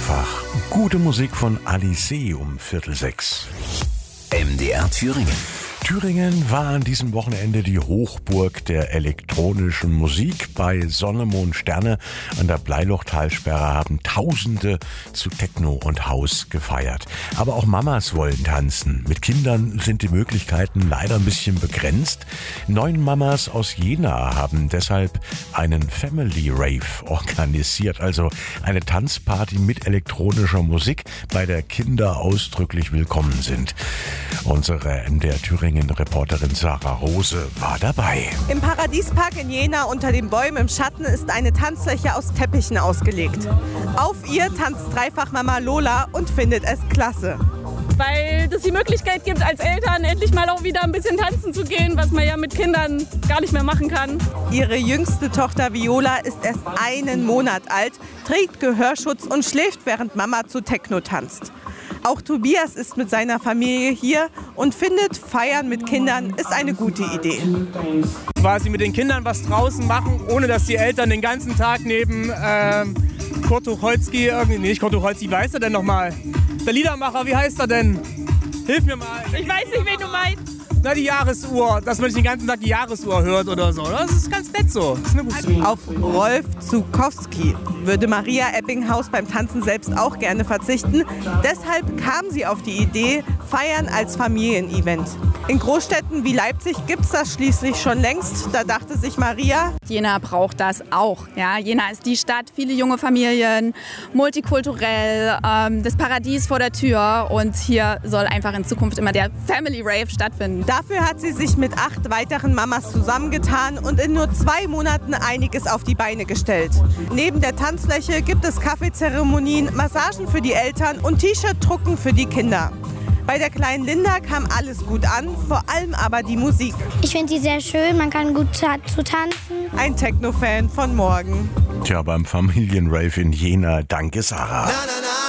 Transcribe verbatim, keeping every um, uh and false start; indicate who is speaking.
Speaker 1: einfach. Gute Musik von Alice um Viertel sechs.
Speaker 2: M D R Thüringen.
Speaker 1: Thüringen war an diesem Wochenende die Hochburg der elektronischen Musik. Bei Sonne, Mond, Sterne an der Bleilochtalsperre haben Tausende zu Techno und House gefeiert. Aber auch Mamas wollen tanzen. Mit Kindern sind die Möglichkeiten leider ein bisschen begrenzt. Neun Mamas aus Jena haben deshalb einen Family Rave organisiert, also eine Tanzparty mit elektronischer Musik, bei der Kinder ausdrücklich willkommen sind. Unsere M D R Thüringen-Reporterin Sarah Rose war dabei.
Speaker 3: Im Paradiespark in Jena unter den Bäumen im Schatten ist eine Tanzfläche aus Teppichen ausgelegt. Auf ihr tanzt Dreifachmama Lola und findet es klasse.
Speaker 4: Weil das die Möglichkeit gibt, als Eltern endlich mal auch wieder ein bisschen tanzen zu gehen, was man ja mit Kindern gar nicht mehr machen kann.
Speaker 3: Ihre jüngste Tochter Viola ist erst einen Monat alt, trägt Gehörschutz und schläft, während Mama zu Techno tanzt. Auch Tobias ist mit seiner Familie hier und findet, Feiern mit Kindern ist eine gute Idee.
Speaker 5: Quasi mit den Kindern was draußen machen, ohne dass die Eltern den ganzen Tag neben ähm, Kurt Tucholsky, irgendwie, nee, nicht Kurt Tucholsky, wie heißt er denn nochmal? Der Liedermacher, wie heißt er denn? Hilf mir mal.
Speaker 4: Ich weiß nicht, wen du meinst.
Speaker 5: Na, die Jahresuhr, dass man nicht den ganzen Tag die Jahresuhr hört oder so. Das ist ganz nett so. Das ist eine gute
Speaker 3: Auf Rolf Zukowski würde Maria Ebbinghaus beim Tanzen selbst auch gerne verzichten. Deshalb kam sie auf die Idee, Feiern als Familienevent. In Großstädten wie Leipzig gibt es das schließlich schon längst. Da dachte sich Maria,
Speaker 6: Jena braucht das auch. Ja, Jena ist die Stadt, viele junge Familien, multikulturell, ähm, das Paradies vor der Tür. Und hier soll einfach in Zukunft immer der Family Rave stattfinden.
Speaker 3: Dafür hat sie sich mit acht weiteren Mamas zusammengetan und in nur zwei Monaten einiges auf die Beine gestellt. Neben der Tanzfläche gibt es Kaffeezeremonien, Massagen für die Eltern und T-Shirt-Drucken für die Kinder. Bei der kleinen Linda kam alles gut an, vor allem aber die Musik.
Speaker 7: Ich finde sie sehr schön, man kann gut zu tanzen.
Speaker 3: Ein Techno-Fan von morgen.
Speaker 1: Tja, beim Familienrave in Jena. Danke, Sarah.
Speaker 2: Na, na, na.